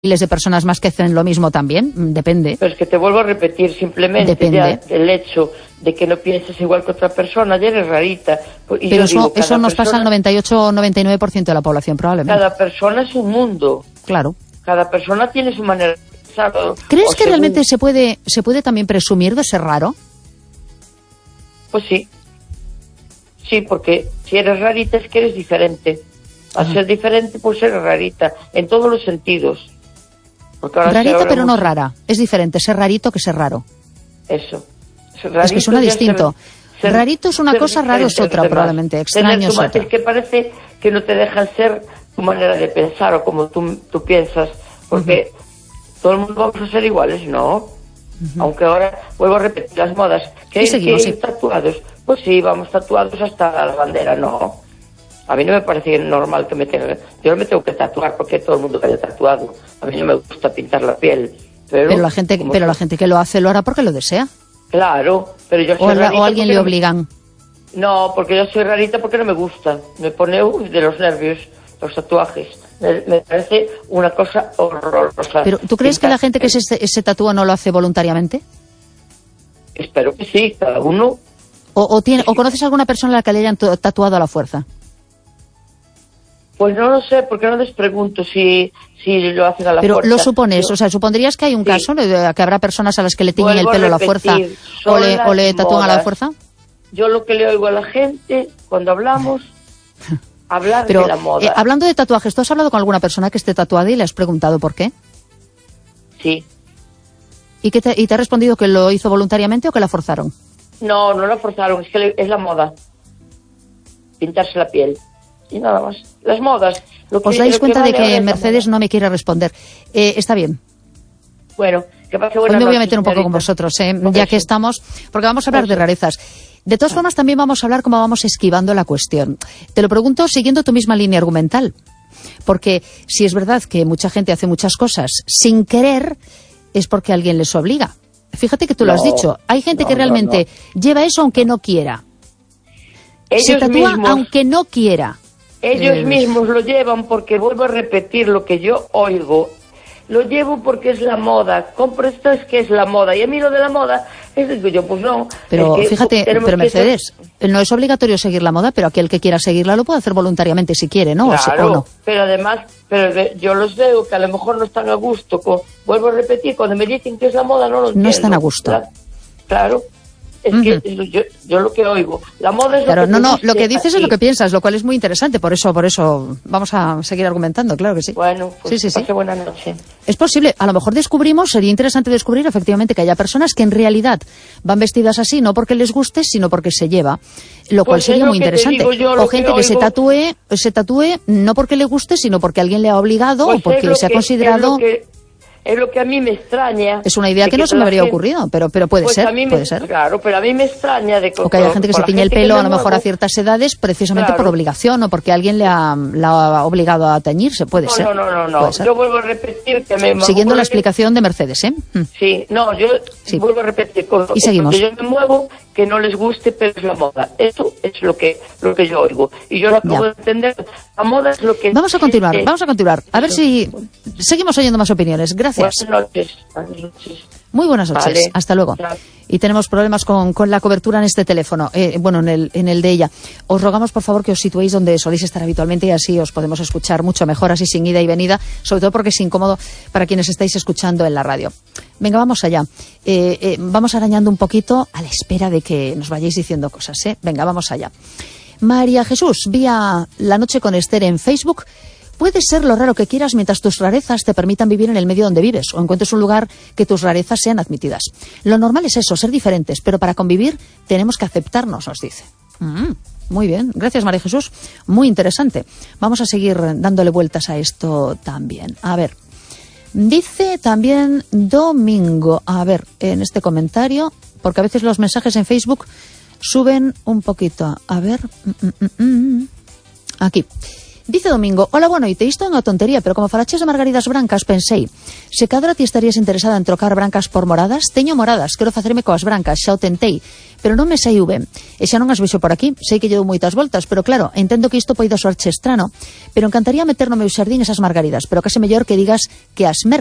miles de personas más que hacen lo mismo también, depende. Pero es que te vuelvo a repetir, simplemente Depende. ya el hecho de que no pienses igual que otra persona, ya eres rarita. Y pero yo digo, eso nos pasa al 98 o 99% de la población, probablemente. Cada persona es un mundo. Claro. Cada persona tiene su manera de pensar. ¿Crees que realmente se puede también presumir de ser raro? Pues sí. Sí, porque si eres rarita es que eres diferente. Al ser diferente, pues eres rarita, en todos los sentidos. Rarita, pero no rara. Es diferente ser rarito que ser raro. Eso. Es que suena distinto. Rarito es una cosa, raro es otra, probablemente. Extraño es otra. Es que parece que no te dejan ser tu manera de pensar o como tú piensas, porque todo el mundo vamos a ser iguales, ¿no? Aunque ahora, vuelvo a repetir, las modas, que hay tatuados, pues sí, vamos tatuados hasta la bandera, no. A mí no me parece normal que yo no me tengo que tatuar porque todo el mundo vaya tatuado. A mí no me gusta pintar la piel. Pero la gente que lo hace lo hará porque lo desea. Claro, pero yo soy rarita. ¿O a alguien le obligan? No, porque yo soy rarita porque no me gusta. Me pone de los nervios los tatuajes. Me parece una cosa horrorosa. ¿Pero tú crees que la gente que se tatúa no lo hace voluntariamente? Espero que sí, cada uno. ¿O conoces a alguna persona a la que le hayan tatuado a la fuerza? Pues no lo sé, porque no les pregunto si lo hacen a la fuerza. Pero lo supones, o sea, supondrías que hay un caso, que habrá personas a las que le tiñen el pelo a la fuerza o le tatúan a la fuerza. Yo lo que le oigo a la gente cuando hablamos, hablar de la moda. Hablando de tatuajes, ¿tú has hablado con alguna persona que esté tatuada y le has preguntado por qué? Sí. ¿Y te ha respondido que lo hizo voluntariamente o que la forzaron? No la forzaron, es que es la moda. Pintarse la piel. Y nada más. Las modas. ¿Os dais cuenta de que Mercedes no me quiere responder? Está bien. Bueno, que pase buena noche. Hoy me voy a meter un poco con vosotros, ya que estamos, porque vamos a hablar de rarezas. De todas formas, también vamos a hablar cómo vamos esquivando la cuestión. Te lo pregunto siguiendo tu misma línea argumental. Porque si es verdad que mucha gente hace muchas cosas sin querer, es porque alguien les obliga. Fíjate que tú lo has dicho. Hay gente que realmente lleva eso aunque no quiera. Se tatúa aunque no quiera. Ellos mismos lo llevan porque, vuelvo a repetir lo que yo oigo, lo llevo porque es la moda, compro esto es que es la moda, y a mí lo de la moda, digo yo, pues no. Pero fíjate, Mercedes, no es obligatorio seguir la moda, pero aquel que quiera seguirla lo puede hacer voluntariamente si quiere, ¿no? Claro, ¿o no? Pero además, yo los veo que a lo mejor no están a gusto, vuelvo a repetir, cuando me dicen que es la moda no lo entiendo. No están a gusto. Claro. Es que yo lo que oigo, la moda es claro, lo que dices es lo que piensas, lo cual es muy interesante, por eso vamos a seguir argumentando, claro que sí. Bueno, pues sí. Buena noche. Es posible, a lo mejor sería interesante descubrir efectivamente que haya personas que en realidad van vestidas así, no porque les guste, sino porque se lleva, lo cual sería muy interesante. O gente que se tatúe no porque le guste, sino porque alguien le ha obligado o porque se ha considerado... Es lo que a mí me extraña. Es una idea que no se me habría ocurrido, pero puede ser. Puede ser. Claro, pero a mí me extraña de que... O que haya gente que se tiñe el pelo a lo mejor a ciertas edades precisamente por obligación o porque alguien la ha obligado a teñirse, puede ser. No. Yo vuelvo a repetir que siguiendo la explicación de Mercedes, ¿eh? Sí, yo vuelvo a repetir y seguimos. Yo me muevo, que no les guste, pero es la moda. Eso es lo que yo oigo. Y yo lo acabo de entender. La moda es lo que... Vamos a continuar. A ver si seguimos oyendo más opiniones. Gracias. Buenas noches. Muy buenas noches. Vale. Hasta luego. Claro. Y tenemos problemas con la cobertura en este teléfono, en el de ella. Os rogamos, por favor, que os situéis donde soléis estar habitualmente y así os podemos escuchar mucho mejor, así sin ida y venida, sobre todo porque es incómodo para quienes estáis escuchando en la radio. Venga, vamos allá. Vamos arañando un poquito a la espera de que nos vayáis diciendo cosas, ¿eh? Venga, vamos allá. María Jesús, vía La Noche con Esther en Facebook. Puede ser lo raro que quieras mientras tus rarezas te permitan vivir en el medio donde vives o encuentres un lugar que tus rarezas sean admitidas. Lo normal es eso, ser diferentes, pero para convivir tenemos que aceptarnos, nos dice. Muy bien, gracias María Jesús, muy interesante. Vamos a seguir dándole vueltas a esto también. A ver, dice también Domingo, a ver, en este comentario, porque a veces los mensajes en Facebook suben un poquito. A ver, aquí. Dice Domingo, hola, boa noite, isto é unha tontería, pero como falaches de margaridas brancas, pensei, se cadra ti estarías interesada en trocar brancas por moradas, teño moradas, quero facerme coas brancas, xa o tentei, pero non me saiu ben, e xa non as vexo por aquí, sei que lle dou moitas voltas, pero claro, entendo que isto poida soarche estrano, pero encantaría meter no meu xardín esas margaridas, pero case mellor que digas que as